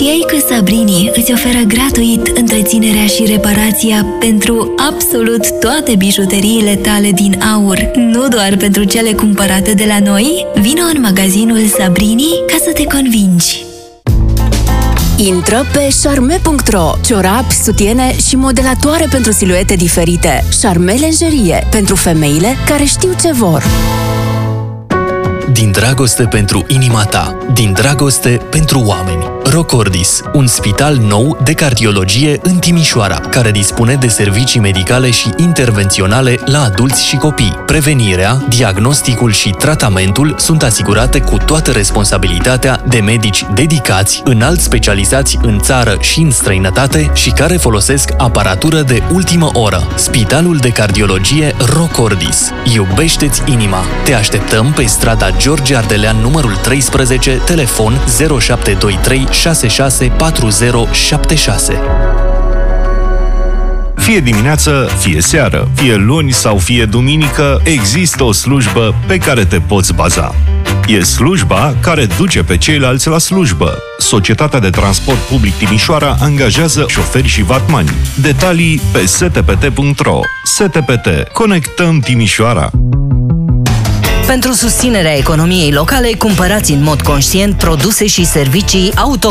Știai că Sabrini îți oferă gratuit întreținerea și reparația pentru absolut toate bijuteriile tale din aur, nu doar pentru cele cumpărate de la noi? Vino în magazinul Sabrini ca să te convingi! Intră pe charme.ro. Ciorapi, sutiene și modelatoare pentru siluete diferite. Charme Lingerie, pentru femeile care știu ce vor. Din dragoste pentru inima ta, din dragoste pentru oameni. Rocordis, un spital nou de cardiologie în Timișoara, care dispune de servicii medicale și intervenționale la adulți și copii. Prevenirea, diagnosticul și tratamentul sunt asigurate cu toată responsabilitatea de medici dedicați, înalt specializați în țară și în străinătate și care folosesc aparatură de ultimă oră. Spitalul de cardiologie Rocordis. Iubește-ți inima. Te așteptăm pe strada George Ardelean numărul 13, telefon 0723 664076. Fie dimineață, fie seară, fie luni sau fie duminică, există o slujbă pe care te poți baza. E slujba care duce pe ceilalți la slujbă. Societatea de Transport Public Timișoara angajează șoferi și vatmani. Detalii pe stpt.ro. STPT. Conectăm Timișoara! Pentru susținerea economiei locale, cumpărați în mod conștient produse și servicii autohtone